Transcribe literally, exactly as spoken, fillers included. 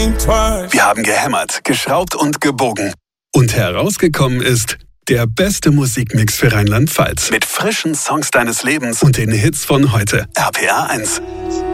think twice. Wir haben gehämmert, geschraubt und gebogen. Und herausgekommen ist der beste Musikmix für Rheinland-Pfalz. Mit frischen Songs deines Lebens und den Hits von heute. R P R eins.